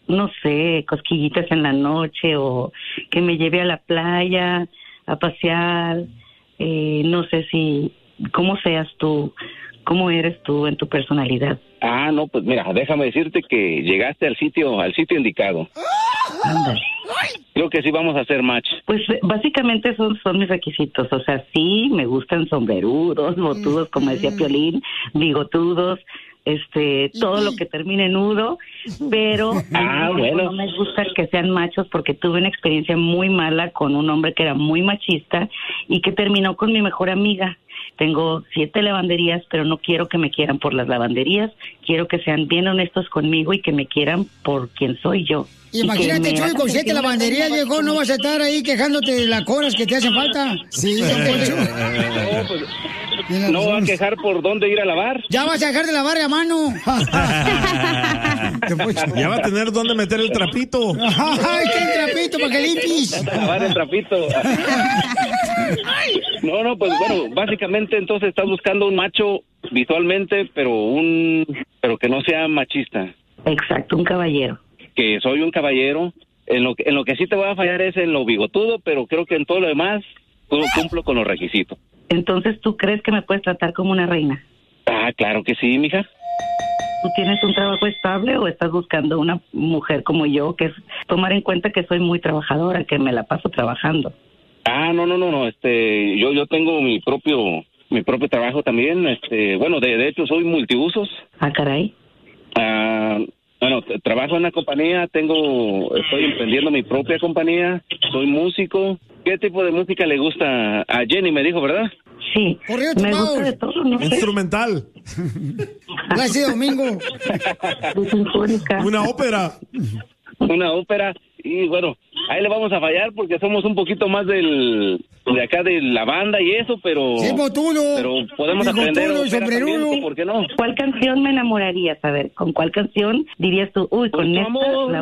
no sé, cosquillitas en la noche o que me lleve a la playa a pasear. No sé cómo seas tú, cómo eres tú en tu personalidad. No, pues mira, déjame decirte que llegaste al sitio indicado. Ándale. Creo que sí vamos a hacer match. Pues básicamente son mis requisitos. O sea, sí, me gustan sombrerudos, botudos, como decía Piolín, bigotudos, todo lo que termine en nudo, pero bueno. No me gusta que sean machos porque tuve una experiencia muy mala con un hombre que era muy machista y que terminó con mi mejor amiga. Tengo 7 lavanderías, pero no quiero que me quieran por las lavanderías. Quiero que sean bien honestos conmigo y que me quieran por quien soy yo. Imagínate, Chuy, con 7 lavanderías, viejo, no vas a estar ahí quejándote de las coras que te hacen falta. Sí, don Poncho. No va a quejar por dónde ir a lavar. Ya vas a dejar de lavar a mano. Ya va a tener dónde meter el trapito. ¡Ay, qué trapito para que limpies! Lavar el trapito. No, pues bueno, básicamente entonces estás buscando un macho visualmente, pero que no sea machista. Exacto, un caballero. Que soy un caballero. En lo que sí te voy a fallar es en lo bigotudo, pero creo que en todo lo demás cumplo con los requisitos. Entonces, ¿tú crees que me puedes tratar como una reina? Claro que sí, mija. ¿Tú tienes un trabajo estable o estás buscando una mujer como yo, que es tomar en cuenta que soy muy trabajadora, que me la paso trabajando? No. Yo tengo mi propio trabajo también. Bueno, de hecho soy multiusos. Caray. Bueno, trabajo en una compañía, estoy emprendiendo mi propia compañía, soy músico. ¿Qué tipo de música le gusta a Jenny? Me dijo, ¿verdad? Sí, me gusta de todo, no sé. Instrumental. Gracias, Domingo. Una ópera. Una ópera. Y bueno, ahí le vamos a fallar porque somos un poquito más de acá de la banda y eso, pero... Sí, botudo. Pero podemos aprender y sombrerudo. ¿por qué no? ¿Cuál canción me enamorarías? A ver, ¿con cuál canción dirías tú? Uy, con esta...